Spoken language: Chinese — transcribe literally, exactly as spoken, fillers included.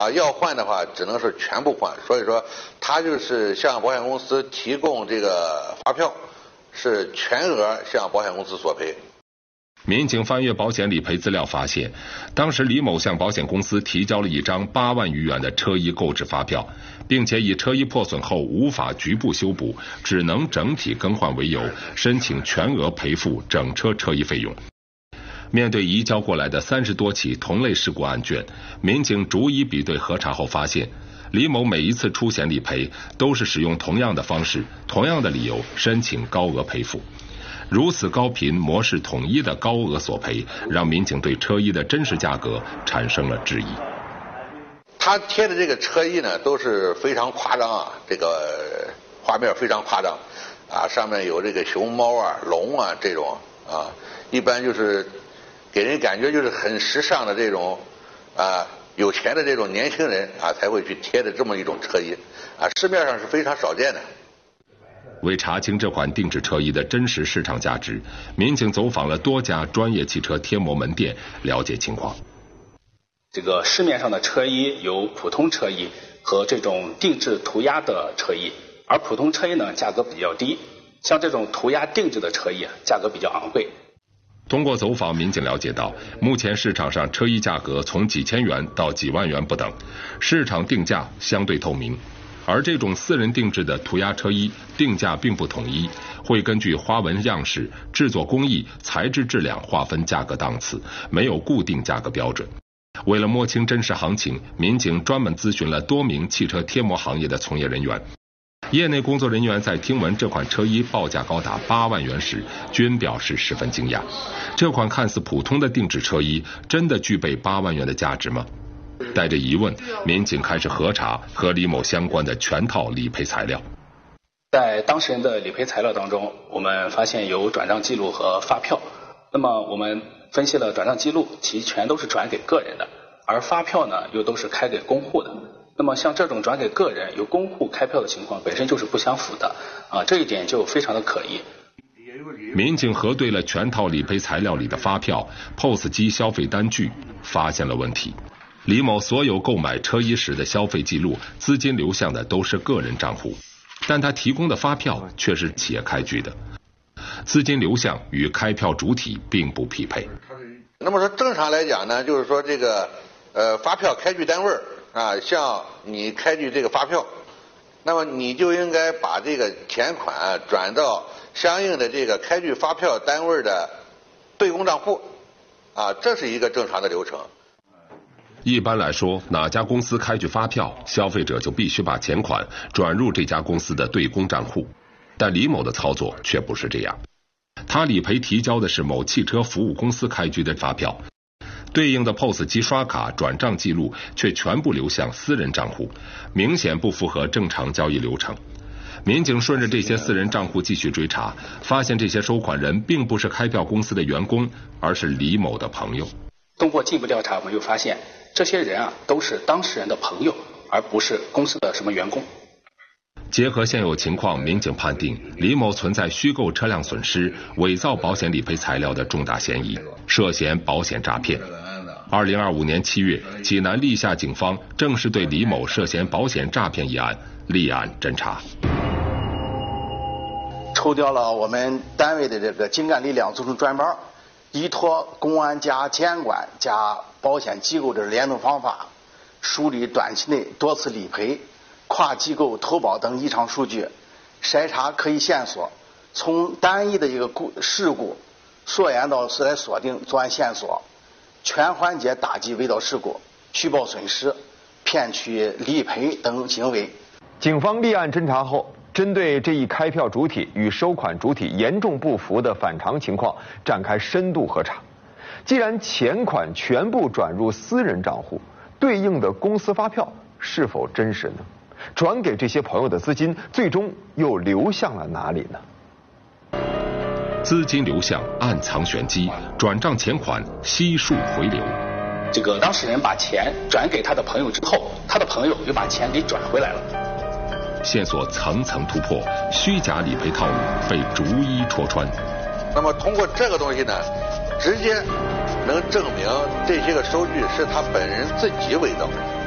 啊，要换的话只能是全部换，所以说他就是向保险公司提供这个发票，是全额向保险公司索赔。 民警翻阅保险理赔资料发现，当时李某向保险公司提交了一张八万余元的车衣购置发票，并且以车衣破损后无法局部修补，只能整体更换为由，申请全额赔付整车车衣费用。面对移交过来的三十多起同类事故案卷，民警逐一比对核查后发现，李某每一次出险理赔都是使用同样的方式、同样的理由申请高额赔付。如此高频、模式统一的高额索赔，让民警对车衣的真实价格产生了质疑。 他贴的这个车衣呢，都是非常夸张啊，这个画面非常夸张啊，上面有这个熊猫啊、龙啊这种啊，一般就是给人感觉就是很时尚的这种啊，有钱的这种年轻人啊才会去贴的这么一种车衣啊，市面上是非常少见的。 为查清这款定制车衣的真实市场价值，民警走访了多家专业汽车贴膜门店，了解情况。 这个市面上的车衣有普通车衣和这种定制涂鸦的车衣，而普通车衣呢价格比较低，像这种涂鸦定制的车衣价格比较昂贵。 通过走访，民警了解到，目前市场上车衣价格从几千元到几万元不等，市场定价相对透明。而这种私人定制的涂鸦车衣定价并不统一，会根据花纹样式、制作工艺、材质质量划分价格档次，没有固定价格标准。为了摸清真实行情，民警专门咨询了多名汽车贴膜行业的从业人员。业内工作人员在听闻这款车衣报价高达八万元时，均表示十分惊讶。这款看似普通的定制车衣，真的具备八万元的价值吗？带着疑问，民警开始核查和李某相关的全套理赔材料。 在当事人的理赔材料当中，我们发现有转账记录和发票。那么我们分析了转账记录，其全都是转给个人的，而发票呢又都是开给公户的。那么像这种转给个人由公户开票的情况本身就是不相符的啊，这一点就非常的可疑。 民警核对了全套理赔材料里的发票、P O S 机消费单据，发现了问题。李某所有购买车衣时的消费记录、资金流向的都是个人账户，但他提供的发票却是企业开具的，资金流向与开票主体并不匹配。 那么说正常来讲呢，就是说这个呃发票开具单位啊，像你开具这个发票，那么你就应该把这个钱款转到相应的这个开具发票单位的对公账户啊，这是一个正常的流程。 一般来说，哪家公司开具发票，消费者就必须把钱款转入这家公司的对公账户。但李某的操作却不是这样，他理赔提交的是某汽车服务公司开具的发票，对应的 P O S 机刷卡转账记录却全部流向私人账户，明显不符合正常交易流程。民警顺着这些私人账户继续追查，发现这些收款人并不是开票公司的员工，而是李某的朋友。 通过进一步调查，我们又发现这些人啊都是当事人的朋友，而不是公司的什么员工。 结合现有情况，民警判定李某存在虚构车辆损失、伪造保险理赔材料的重大嫌疑，涉嫌保险诈骗。二零二五年七月，济南历下警方正式对李某涉嫌保险诈骗一案立案侦查。 抽调了我们单位的这个精干力量组成专班，依托公安加监管加保险机构的联动方法，梳理短期内多次理赔、跨机构投保等异常数据，筛查可疑线索，从单一的一个故事故溯源到是来锁定作案线索，全环节打击伪造事故、虚报损失、骗取理赔等行为。 警方立案侦查后，针对这一开票主体与收款主体严重不符的反常情况展开深度核查。既然钱款全部转入私人账户，对应的公司发票是否真实呢？转给这些朋友的资金最终又流向了哪里呢？ 资金流向暗藏玄机，转账钱款悉数回流。 这个当事人把钱转给他的朋友之后，他的朋友又把钱给转回来了。 线索层层突破，虚假理赔套路被逐一戳穿。 那么通过这个东西呢，直接能证明这些个收据是他本人自己伪造。